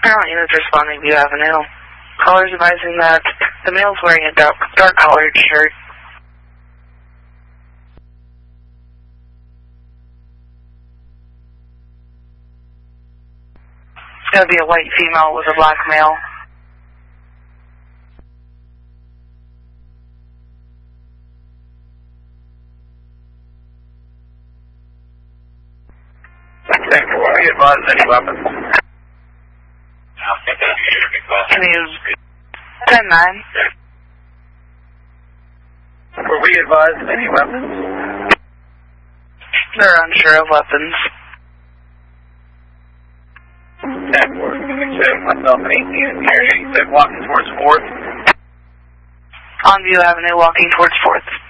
Paramount units responding View Avenue. Callers advising that the male is wearing a dark collared shirt. It's going to be a white female with a black male. Okay, will we advise any weapons? Can you 10-9? Were we advised of any weapons? They're unsure of weapons. 10-4, myself and 18 in here. You said walking towards 4th? On View Avenue, walking towards 4th.